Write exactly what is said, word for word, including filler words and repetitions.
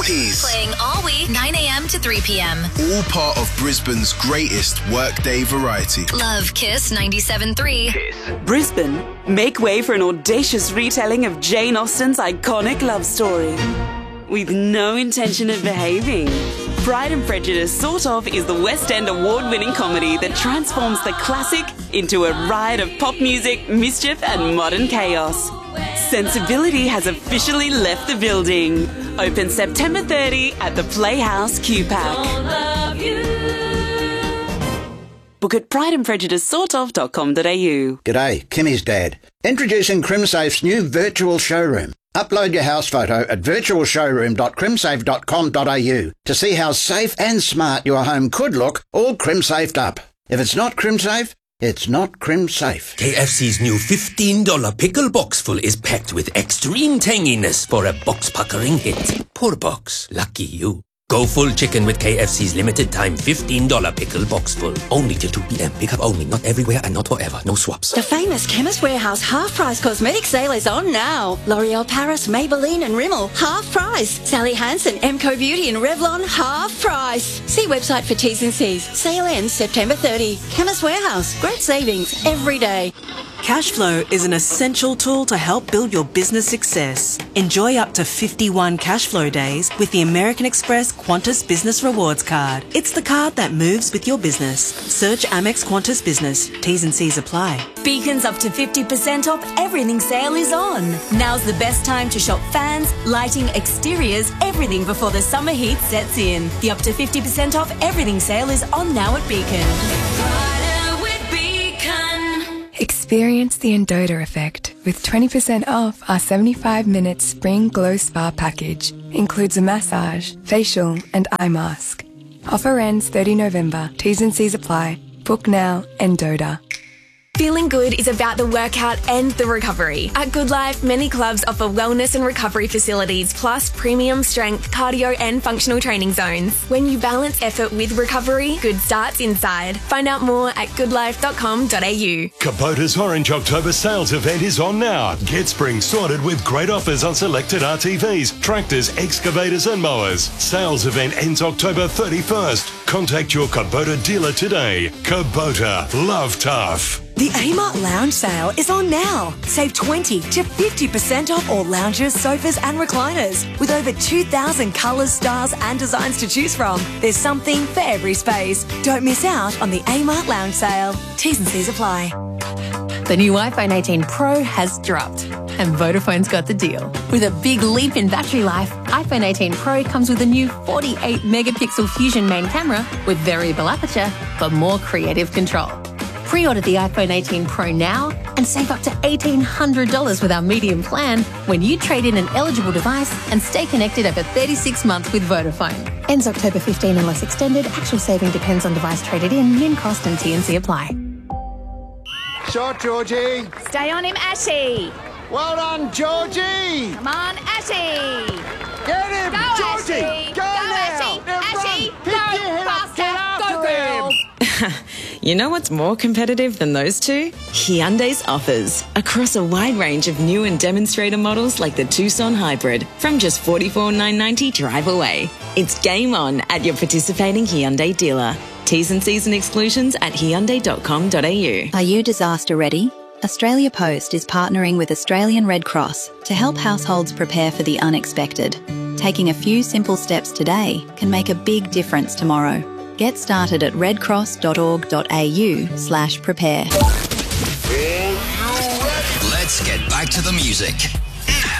forties. Playing all week, nine a.m. to three p.m. All part of Brisbane's greatest workday variety. Love Kiss ninety-seven point three. Kiss. Brisbane, make way for an audacious retelling of Jane Austen's iconic love story. With no intention of behaving. Pride and Prejudice Sort Of is the West End award-winning comedy that transforms the classic into a riot of pop music, mischief and modern chaos. Sensibility has officially left the building. Open September thirtieth at the Playhouse Q PAC. Book at pride and prejudice sort of dot com dot a u. G'day, Kimmy's dad. Introducing CrimSafe's new virtual showroom. Upload your house photo at virtual showroom dot crimsafe dot com dot a u to see how safe and smart your home could look, all CrimSafed up. If it's not CrimSafe, it's not CrimSafe. K F C's new fifteen dollar pickle box full is packed with extreme tanginess for a box-puckering hit. Poor box. Lucky you. Go full chicken with K F C's limited time fifteen dollar pickle box full. Only till two p.m. Pick up only. Not everywhere and not forever. No swaps. The famous Chemist Warehouse half-price cosmetic sale is on now. L'Oreal Paris, Maybelline and Rimmel, half price. Sally Hansen, Emco Beauty and Revlon, half price. See website for T's and C's. Sale ends September thirtieth. Chemist Warehouse. Great savings every day. Cashflow is an essential tool to help build your business success. Enjoy up to fifty-one Cashflow days with the American Express Qantas Business Rewards Card. It's the card that moves with your business. Search Amex Qantas Business. T's and C's apply. Beacon's up to fifty percent off everything sale is on. Now's the best time to shop fans, lighting, exteriors, everything before the summer heat sets in. The up to fifty percent off everything sale is on now at Beacon. Experience the Endota effect with twenty percent off our seventy-five minute Spring Glow Spa package. Includes a massage, facial and eye mask. Offer ends thirtieth of November. T's and C's apply. Book now, Endota. Feeling good is about the workout and the recovery. At Good Life, many clubs offer wellness and recovery facilities, plus premium strength, cardio and functional training zones. When you balance effort with recovery, good starts inside. Find out more at good life dot com dot a u. Kubota's Orange October sales event is on now. Get spring sorted with great offers on selected R T Vs, tractors, excavators and mowers. Sales event ends October thirty-first. Contact your Kubota dealer today. Kubota, love tough. The Amart Lounge sale is on now. Save twenty to fifty percent off all lounges, sofas and recliners. With over two thousand colours, styles and designs to choose from, there's something for every space. Don't miss out on the Amart Lounge sale. T's and C's apply. The new iPhone eighteen Pro has dropped, and Vodafone's got the deal. With a big leap in battery life, iPhone eighteen Pro comes with a new forty-eight megapixel Fusion main camera with variable aperture for more creative control. Pre-order the iPhone eighteen Pro now and save up to eighteen hundred dollars with our medium plan when you trade in an eligible device and stay connected over thirty-six months with Vodafone. Ends October fifteenth unless extended. Actual saving depends on device traded in. Min cost and T and C apply. Shot, Georgie. Stay on him, Ashy. Well done, Georgie. Come on, Ashy. Get him, Go, Georgie. Ashy. Go, Go, now. Ashy. Now Ashy. run. Go, Pick your head up. Get faster. after Go, girl. him. You know what's more competitive than those two? Hyundai's offers. Across a wide range of new and demonstrator models like the Tucson Hybrid from just forty-four thousand nine hundred ninety dollars drive away. It's game on at your participating Hyundai dealer. T's and C's and exclusions at hyundai dot com dot a u. Are you disaster ready? Australia Post is partnering with Australian Red Cross to help households prepare for the unexpected. Taking a few simple steps today can make a big difference tomorrow. Get started at redcross dot org dot a u slash prepare. Let's get back to the music. Now,